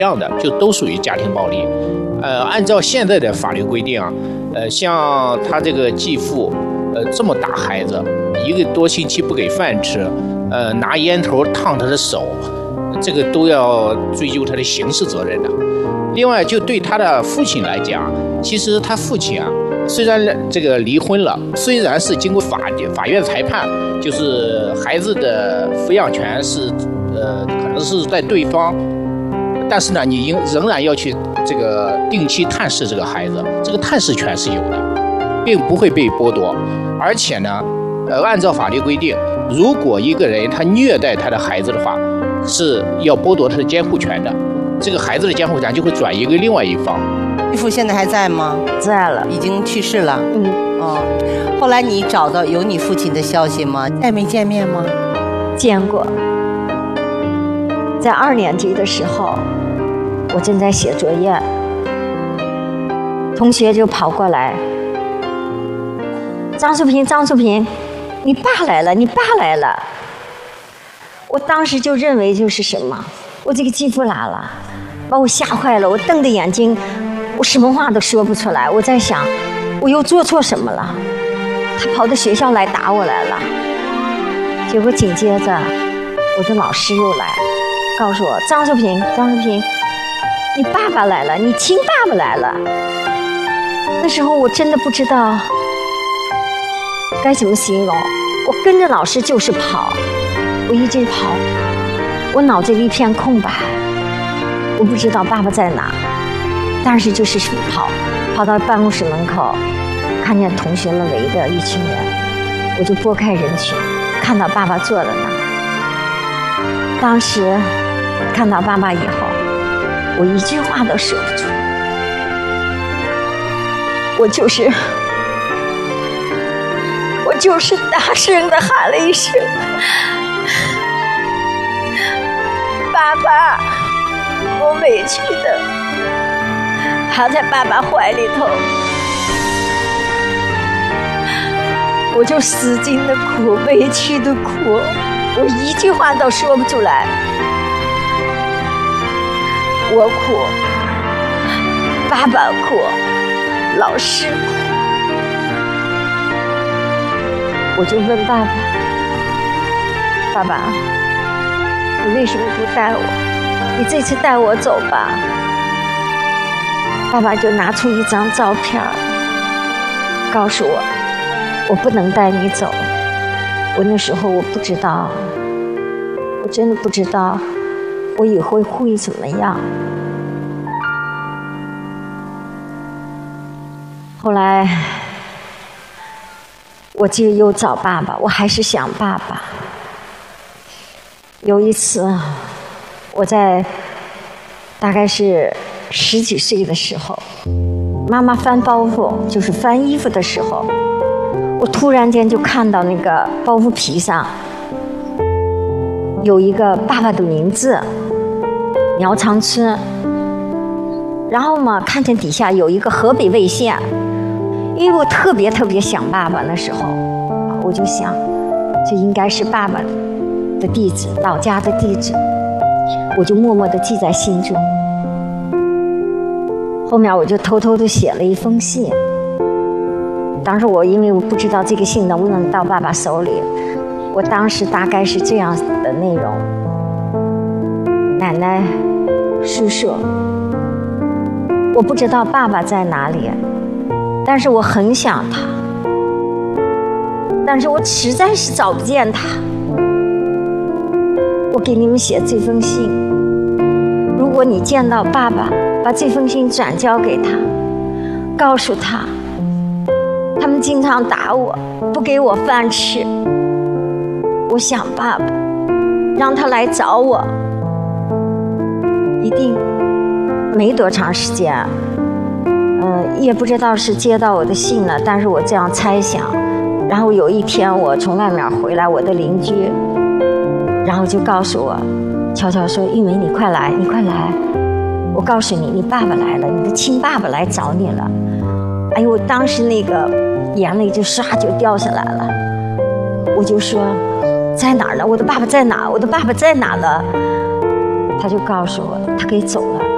样的，就都属于家庭暴力。按照现在的法律规定啊，像他这个继父，这么打孩子，1个多星期不给饭吃，拿烟头烫他的手，这个都要追究他的刑事责任的。另外，就对他的父亲来讲，其实他父亲啊，虽然这个离婚了，虽然是经过法院裁判，就是孩子的抚养权是可能是在对方，但是呢，你仍然要去这个定期探视这个孩子，这个探视权是有的，并不会被剥夺。而且呢，按照法律规定，如果一个人他虐待他的孩子的话，是要剥夺他的监护权的。这个孩子的监护权就会转移给另外一方。 继父现在还在吗？ 在了， 已经去世了。 哦， 后来你找到有你父亲的消息吗？再没见面吗？ 见过。在2年级的时候，我正在写作业，同学就跑过来，张淑平，你爸来了，你爸来了。我当时就认为就是什么，我这个继父来了，把我吓坏了，我瞪着眼睛，我什么话都说不出来。我在想，我又做错什么了？他跑到学校来打我来了。结果紧接着，我的老师又来，告诉我张淑平，你爸爸来了，你亲爸爸来了。那时候我真的不知道该怎么形容，我跟着老师就是跑，我一直跑，我脑子里一片空白，我不知道爸爸在哪，但是就是跑到办公室门口，看见同学们围着一群人，我就拨开人群，看到爸爸坐在那儿。当时看到爸爸以后，我一句话都说不出，我就是大声地喊了一声爸爸，我委屈的趴在爸爸怀里头，我就使劲的哭，委屈的哭，我一句话都说不出来。我哭，爸爸哭，老师哭。我就问爸爸，你为什么不带我？你这次带我走吧。爸爸就拿出一张照片，告诉我，我不能带你走。我那时候我不知道，我真的不知道我以后会怎么样。后来我就又找爸爸，我还是想爸爸。有一次我在大概是10几岁的时候，妈妈翻包袱，就是翻衣服的时候，我突然间就看到那个包袱皮上有一个爸爸的名字，苗长春。然后嘛，看见底下有一个河北魏县，因为我特别想爸爸，那时候我就想，这应该是爸爸的地址，老家的地址，我就默默地记在心中。后面我就偷偷地写了一封信。当时因为我不知道这个信能不能到爸爸手里，我当时大概是这样的内容：奶奶、叔叔，我不知道爸爸在哪里，但是我很想他，但是我实在是找不见他。我给你们写这封信，如果你见到爸爸，把这封信转交给他，告诉他，他们经常打我，不给我饭吃，我想爸爸，让他来找我。一定没多长时间，也不知道是接到我的信了，但是我这样猜想。然后有一天我从外面回来，我的邻居然后就告诉我，悄悄说，玉梅，你快来，我告诉你，你爸爸来了，你的亲爸爸来找你了。哎呦，当时那个眼泪就唰就掉下来了。我就说，在哪儿呢？我的爸爸在哪？我的爸爸在哪了？他就告诉我，他给走了。